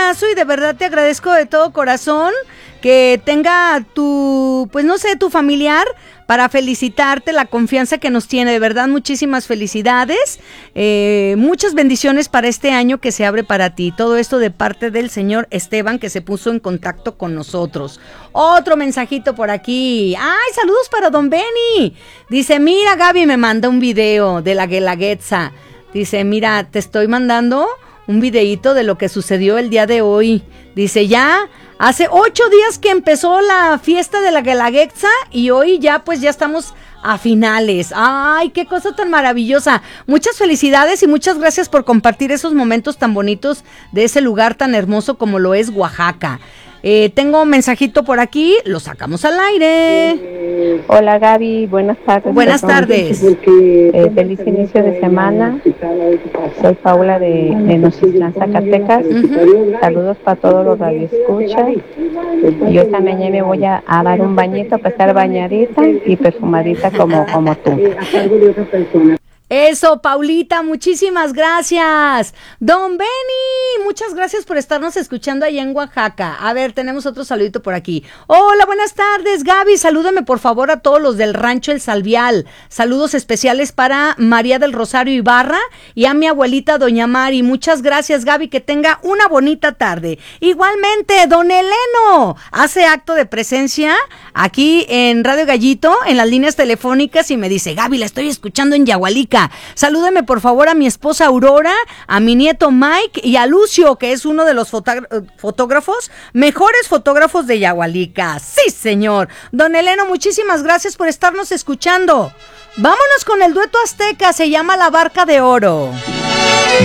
abrazo y de verdad te agradezco de todo corazón que tenga tu, pues no sé, tu familiar para felicitarte, la confianza que nos tiene, de verdad, muchísimas felicidades, muchas bendiciones para este año que se abre para ti, todo esto de parte del señor Esteban que se puso en contacto con nosotros. Otro mensajito por aquí, ¡ay, saludos para don Benny! Dice, mira, Gaby me manda un video de la Guelaguetza, dice, mira, te estoy mandando un videíto de lo que sucedió el día de hoy, dice, ya... Hace 8 días que empezó la fiesta de la Guelaguetza y hoy ya pues ya estamos a finales. ¡Ay, qué cosa tan maravillosa! Muchas felicidades y muchas gracias por compartir esos momentos tan bonitos de ese lugar tan hermoso como lo es Oaxaca. Tengo un mensajito por aquí, lo sacamos al aire. Hola Gaby, buenas tardes. Buenas tardes. Feliz inicio de semana. Soy Paula de Nocitlán, Zacatecas. Saludos para todos los radioescuchas. Yo esta mañana me voy a dar un bañito para estar bañadita y perfumadita como tú. Eso, Paulita, muchísimas gracias. Don Benny, muchas gracias por estarnos escuchando allá en Oaxaca. A ver, tenemos otro saludito por aquí. Hola, buenas tardes, Gaby. Salúdame por favor a todos los del Rancho El Salvial. Saludos especiales para María del Rosario Ibarra y a mi abuelita Doña Mari. Muchas gracias, Gaby, que tenga una bonita tarde. Igualmente, don Eleno hace acto de presencia aquí en Radio Gallito, en las líneas telefónicas y me dice, Gaby, la estoy escuchando en Yahualica. Salúdeme por favor a mi esposa Aurora, a mi nieto Mike y a Lucio, que es uno de los fotógrafos, mejores fotógrafos de Yahualica. Sí, señor. Don Eleno, muchísimas gracias por estarnos escuchando. Vámonos con el dueto azteca, se llama La Barca de Oro.